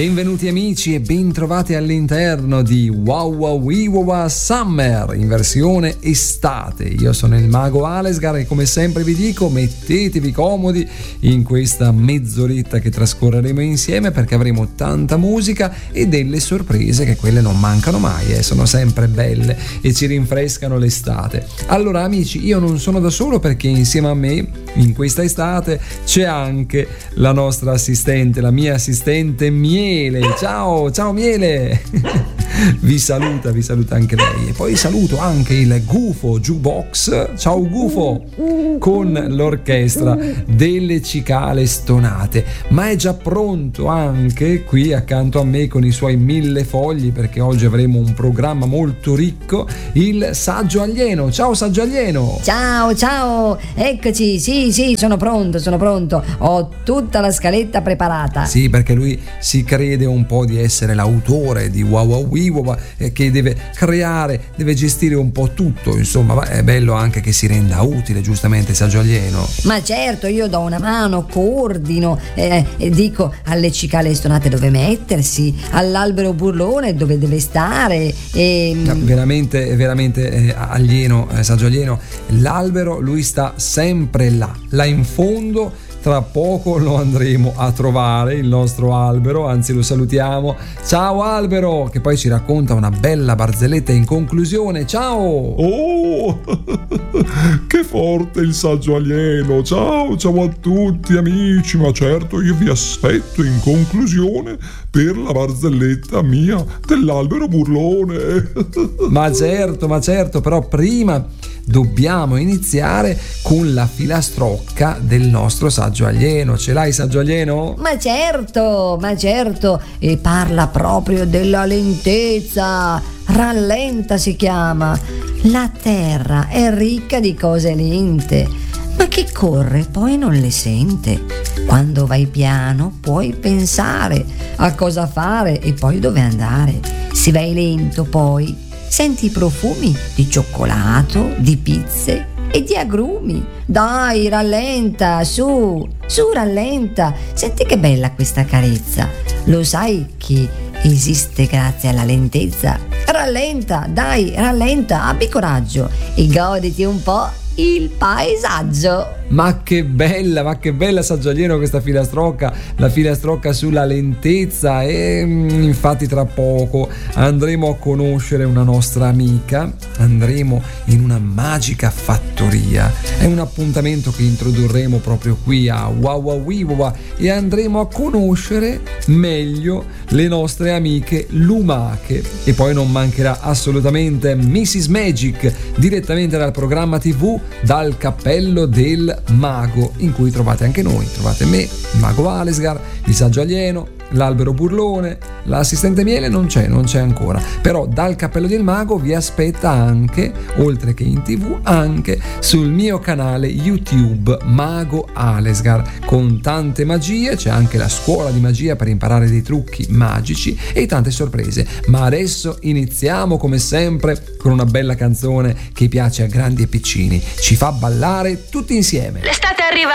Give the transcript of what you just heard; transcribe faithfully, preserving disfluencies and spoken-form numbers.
Benvenuti amici e bentrovati all'interno di Wow Wow Wiwawa Summer in versione estate. Io sono il mago Alesgar e come sempre vi dico mettetevi comodi in questa mezz'oretta che trascorreremo insieme, perché avremo tanta musica e delle sorprese che quelle non mancano mai, eh, sono sempre belle e ci rinfrescano l'estate. Allora amici, io non sono da solo, perché insieme a me in questa estate c'è anche la nostra assistente, la mia assistente Miele. Ciao, ciao Miele. Vi saluta, vi saluta anche lei. E poi saluto anche il Gufo Jukebox. Ciao Gufo, con l'orchestra delle Cicale Stonate. Ma è già pronto anche qui accanto a me con i suoi mille fogli, perché oggi avremo un programma molto ricco, il Saggio Alieno. Ciao Saggio Alieno. Ciao, ciao, eccoci, sì, sì, sono pronto, sono pronto. Ho tutta la scaletta preparata. Sì, perché lui si crede un po' di essere l'autore di Wow Wow Wiwawa, eh, che deve creare, deve gestire un po' tutto, insomma, ma è bello anche che si renda utile, giustamente, Saggio Alieno. Ma certo, io do una mano, coordino, eh, e dico alle Cicale Stonate dove mettersi, all'albero burlone dove deve stare. E... No, veramente, veramente eh, alieno, eh, Saggio Alieno. L'albero, lui sta sempre là, là in fondo. Tra poco lo andremo a trovare, il nostro albero, anzi lo salutiamo. Ciao albero, che poi ci racconta una bella barzelletta in conclusione. Ciao! Oh, che forte il Saggio Alieno. Ciao, ciao a tutti amici, ma certo io vi aspetto in conclusione per la barzelletta mia dell'albero burlone. Ma certo, ma certo, però prima dobbiamo iniziare con la filastrocca del nostro Saggio Alieno. Ce l'hai Saggio Alieno? Ma certo, ma certo, e parla proprio della lentezza. Rallenta si chiama. La terra è ricca di cose lente, ma chi corre poi non le sente. Quando vai piano puoi pensare a cosa fare e poi dove andare. Se vai lento poi senti i profumi di cioccolato, di pizze e di agrumi. Dai, rallenta, su, su rallenta. Senti che bella questa carezza. Lo sai che esiste grazie alla lentezza? Rallenta, dai, rallenta, abbi coraggio e goditi un po' il paesaggio. Ma che bella, ma che bella Saggio Alieno questa filastrocca, la filastrocca sulla lentezza. E infatti tra poco andremo a conoscere una nostra amica, andremo in una magica fattoria. È un appuntamento che introdurremo proprio qui a Wow Wow Wiwawa e andremo a conoscere meglio le nostre amiche lumache. E poi non mancherà assolutamente missus Magic, direttamente dal programma tivù dal cappello del mago, in cui trovate anche noi, trovate me, il mago Alesgar, il Saggio Alieno, l'albero burlone. L'assistente Miele non c'è, non c'è ancora, però dal cappello del mago vi aspetta anche, oltre che in tv, anche sul mio canale YouTube Mago Alesgar, con tante magie. C'è anche la scuola di magia per imparare dei trucchi magici e tante sorprese. Ma adesso iniziamo come sempre con una bella canzone che piace a grandi e piccini, ci fa ballare tutti insieme. L'estate